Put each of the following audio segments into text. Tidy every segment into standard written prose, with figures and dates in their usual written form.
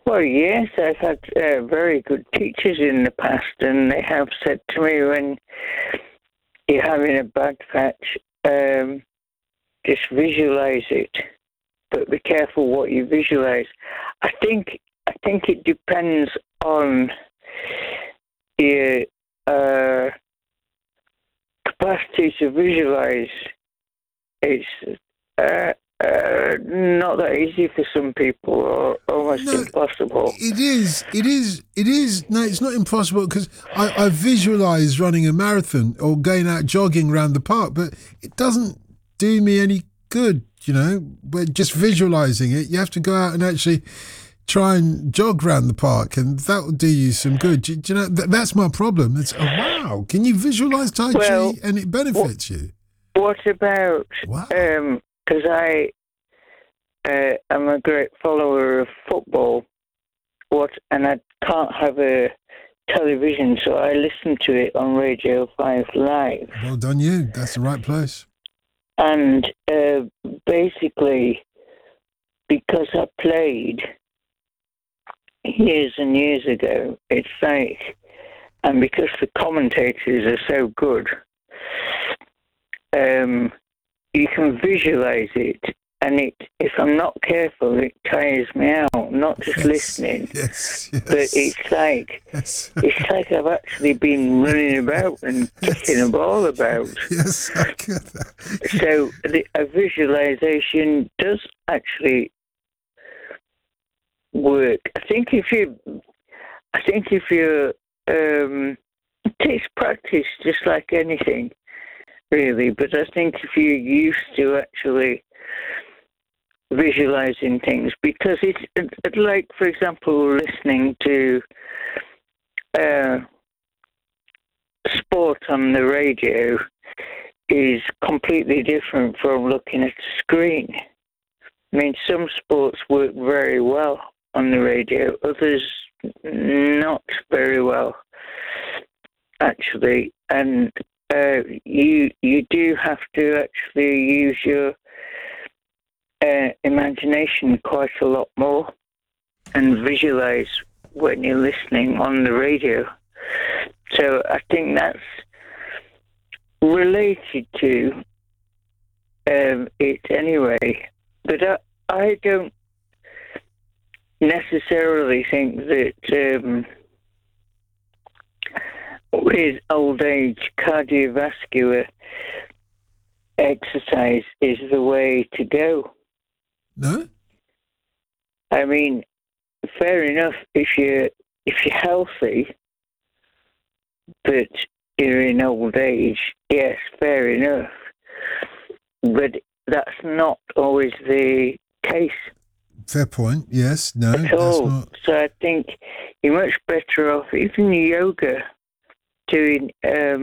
Well, yes, I've had very good teachers in the past, and they have said to me, when you're having a bad patch, just visualise it, but be careful what you visualise. I think it depends on your capacity to visualise. It's not that easy for some people, or almost impossible. It is. No, it's not impossible, because I visualise running a marathon or going out jogging around the park, but it doesn't do me any good, But just visualising it, you have to go out and actually try and jog around the park, and that will do you some good. Do you know, that's my problem. It's, wow, can you visualise Tai Chi and it benefits you? What about... Wow. Because I am a great follower of football, and I can't have a television, so I listen to it on Radio 5 Live. Well done you. That's the right place. And basically, because I played years and years ago, it's like, and because the commentators are so good, you can visualise it, and if I'm not careful, it tires me out. Not just listening, yes. but it's like I've actually been running about and kicking a ball about. Yes, I get that. So a visualisation does actually work. I think if you it takes practice, just like anything, really. But I think if you're used to actually visualizing things, because it's like, for example, listening to sport on the radio is completely different from looking at a screen. I mean, some sports work very well on the radio, others not very well, actually. And you do have to actually use your imagination quite a lot more and visualize when you're listening on the radio. So I think that's related to it anyway. But I don't necessarily think that with old age, cardiovascular exercise is the way to go. No? I mean, fair enough if you're healthy, but you're in old age, yes, fair enough. But that's not always the case. Fair point, yes, no. At all. That's not... So I think you're much better off, even yoga, doing...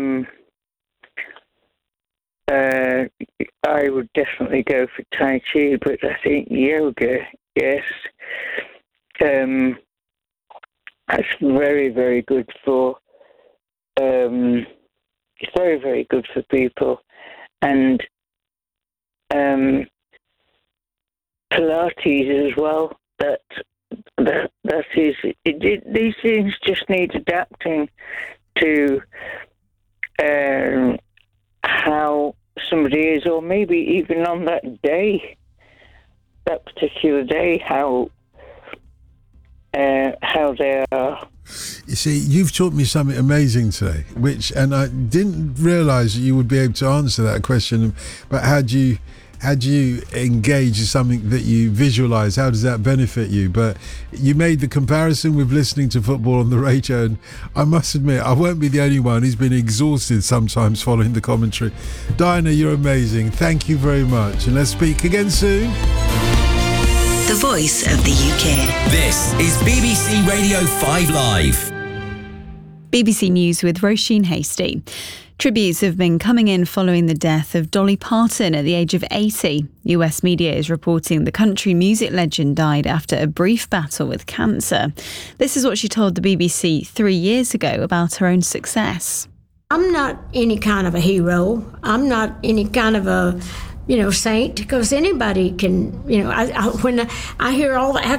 I would definitely go for Tai Chi, but I think yoga, yes, that's very, very good for. It's very, very good for people, and Pilates as well. That is. These things just need adapting to how somebody is, or maybe even on that particular day, how they are. You see, you've taught me something amazing today, and I didn't realise that you would be able to answer that question. But how do you engage in something that you visualise? How does that benefit you? But you made the comparison with listening to football on the radio, and I must admit, I won't be the only one who's been exhausted sometimes following the commentary. Diana, you're amazing. Thank you very much, and let's speak again soon. The voice of the UK. This is BBC Radio 5 Live. BBC News with Roisin Hasty. Tributes have been coming in following the death of Dolly Parton at the age of 80. US media is reporting the country music legend died after a brief battle with cancer. This is what she told the BBC 3 years ago about her own success. I'm not any kind of a hero. I'm not any kind of a, saint, because anybody can, when I hear all the